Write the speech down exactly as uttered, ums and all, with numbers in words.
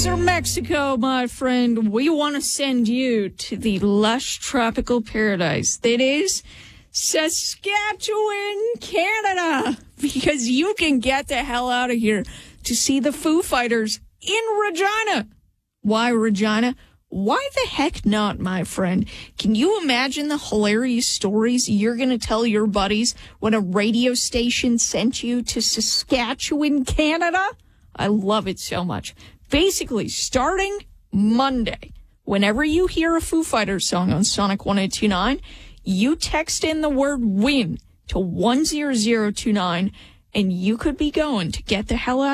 shores of Mexico, my friend, we want to send you to the lush tropical paradise that is Saskatchewan, Canada, because you can get the hell out of here to see the Foo Fighters in Regina. Why Regina? Why the heck not, my friend? Can you imagine the hilarious stories you're going to tell your buddies when a radio station sent you to Saskatchewan, Canada? I love it so much. Basically, starting Monday, whenever you hear a Foo Fighters song on Sonic one eight two nine, you text in the word win to one zero zero two nine, and you could be going to get the hell out